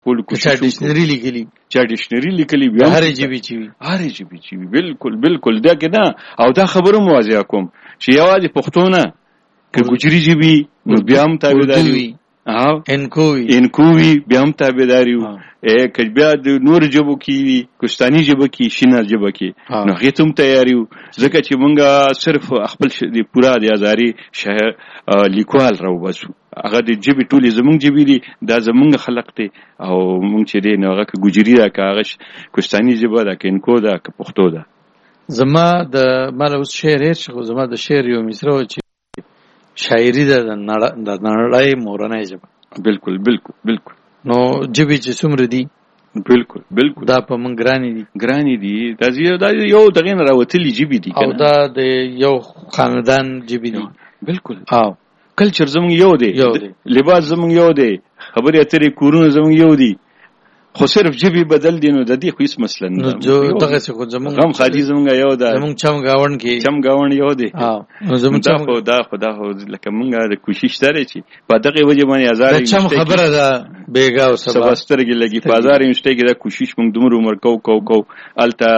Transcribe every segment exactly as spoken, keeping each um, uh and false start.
کول کوشش ډکشنری لیکلی چا ډکشنری لیکلی بیا هر جبی چی وي هر جبی چی وي بالکل بالکل دا کې نه. او دا خبره مواضح کوم چې یوازې پښتو نه که ګجري جبی نو بیا هم تابعداري ها انکووي انکووي بیا هم تابعداري ا که بیا د نور جبو کې کوستاني جبو کې شینه جبو کې نو هغه ته هم تیاری وو ځکه چې مونږه صرف خپل د پورا د ازاري شهر لیکوال راو بسو هغه د جبی ټولې زمونږ جبی دي دا زمونږ خلق ته او مونږ چې دی نو هغه ګجري دا کاغش کوستاني جبو دا کینکو دا که پښتو دا. زما د مال اوس شعر هر شغه زما د شعر یو مصرو چې شاعری ده د نړۍ مورنۍ ژبه. بالکل بالکل بالکل. نو جبې چې څومره دي بالکل بالکل دا په من ګرانی دي ګرانی دي دا یو دا یو دغه نه راوتلی جبې دي او دا د یو خاندان جبې دي. بالکل. او کلچر زموږ یو دی لباس زموږ یو دی خبرې اترې کورونه زموږ یو دي خو صرف جبې بدل دي نو د دې خو هیڅ مسله نه نو جو دغه څه خو زموږ غم خالي زموږ یو ده زموږ چم گاون کې چم گاون یو دی. او نو زموږ چم خو دا خدا خو لکه مونږه د کوشش ترې چې په دغه وجه باندې هزار چم خبره ده بیګا او سبا سبسترګي لګي بازار یونیورسيټي کې دا کوشش مونږ دومره عمر کو کو کو التا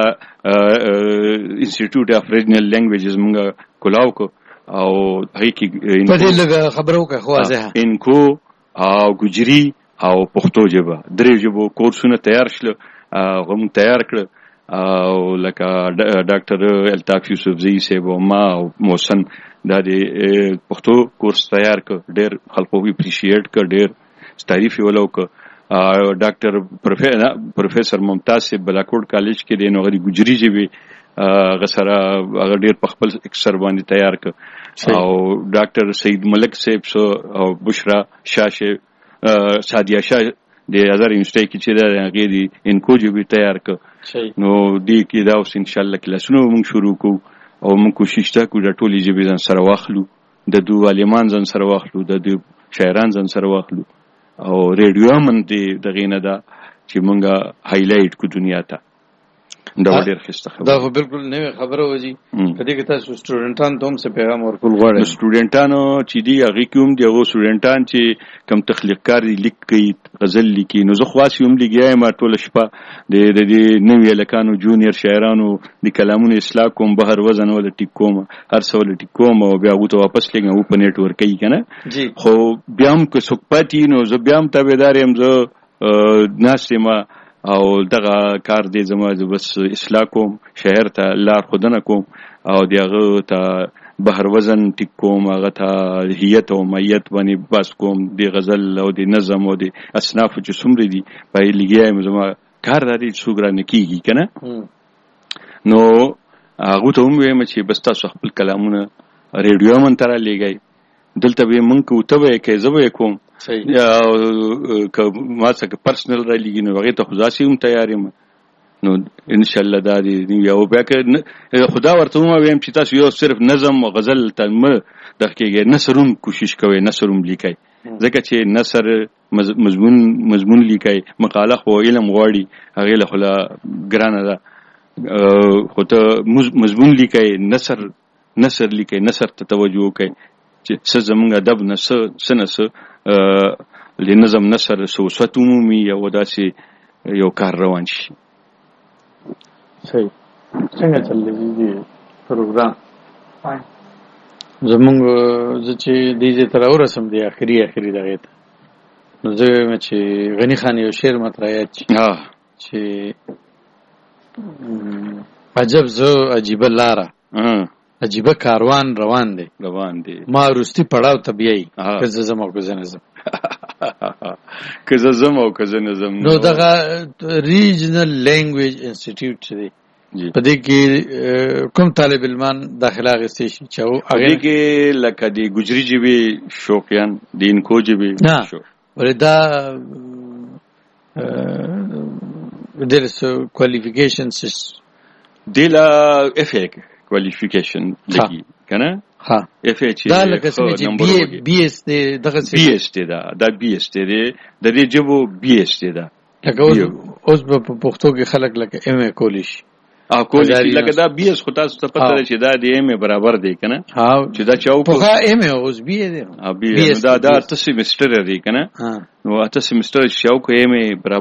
انسټیټیوټ اف ریجنل لینګویجز مونږ کولاو کو او هي کې په دې لږه خبرو کې خو ځه انکو او ګجري او پښتو ژبه درې ژبو کورسونه تیار شل غو تیار کړ او لکه ډاکټر الطاف یوسفزئی صاحب او ما او محسن دا د پښتو کورس تیار کړ ډېر خلکو اپریشیټ کړ ډېر تعریف ولو کړ ډاکټر پروفیسور ممتاز صاحب بلاکوټ کالج کې د نوغری ګجري ژبه غسره هغه ډېر په خپل اکثر باندې تیار کړ او ډاکټر سید ملک صاحب او بشرا شاشه سادیا شاه د هزار یونیورسيټي کې چې دا هغه دي انکو جبې تیار ک نو دې کې دا اوس ان شاء الله کلاسونه موږ شروع کوو او موږ کوشش وکړو د ټولې جبې ځان سره واخلو د دوه عالمان ځان سره واخلو د شاعران ځان سره واخلو او ریډیو هم دې دغه نه دا چې موږ هایلایټ کو دنیا ته دا ډېر ښه خبره دا بالکل نوې خبره وځي کله کې تاسو سټوډنټان ته هم څه پیغام ورکول غواړئ سټوډنټانو چې دی هغه کوم دی هغه سټوډنټان چې کم تخلیق کار لیک کوي غزل لیکي نو زه خاص یم لګیایم ټول شپه د دې نوې لکانو جونیئر شاعرانو د کلامونو اصلاح کوم بهر وزن ول ټیک کوم هر څه ول ټیک کوم او بیا غوته واپس لګم او په نیټ ورک کوي کنه خو بیا هم که څوک پاتې نو زه بیا هم تابعدار یم زه ناسمه او دغه کار دې زما بس اصلاح کوم شهر ته لار خودنه کوم او دغه ته بهر وزن ټیک کوم هغه ته هیت او میت باندې بس کوم د غزل او د نظم او د اصناف چې څومره دي په لګیایم زما کار دې څوګرانه کیږي کنه نو هغه ته هم وایم چې بس تاسو خپل کلامونه ریډیو من تر لګای دلته به مونږ کو ته به کې زبې کوم یا که ما څنګه پرسنل را لګي نو هغه ته خداسي هم تیار یم نو ان شاء الله دا دی یو بیا که خدا ورته ما ویم چې تاسو یو صرف نظم او غزل ته م دغه نثروم کوشش کوئ نثروم لیکئ ځکه چې نثر مضمون مضمون لیکئ مقاله خو علم غواړي هغه له خلا ګرانه ده خو ته مضمون لیکئ نثر نثر لیکئ نثر ته توجه وکئ چې څه زمونږ ادب نه څه څه نه څه لنظم نثر سوسات عمومي او داسې یو کار روان شي. صحیح څنګه چلېږي دې پروګرام زمونږ زه چې دې تر اورسم دی اخري اخري دغه ته نو زه مې چې غني خان یو شعر مطرح یاد چې عجب زه عجیب لاره عجیبه کاروان روان دی روان دی ما روستي پړاو طبيعي که زم او که زنزم که زم او که زنزم نو دغه ریجنل لینګویج انسټیټیوټ دی په دې کې کوم طالب علمان داخله غستې شي چې هغه کې لکه دی ګجري جبي شوقيان دین کو جبي شو ولدا دلس کوالیفیکیشنز دلا اف ای کوالیفیکیشن لګي کنه ها اف ای چې دا لکه چې بي بي اس دی دغه بي اس دی دا دا بي اس دی د دې جبو بي اس دی دا لکه اوس په پښتو کې خلک لکه ایم ای کولی شي او کول شي لکه دا بي اس خو تاسو ته پته ده چې دا د ایم برابر دی کنه ها چې دا چاو په ایم اوس بي دی ا بي دا دا تاسو سیمستر دی کنه نو تاسو سیمستر شاو کو ایم برابر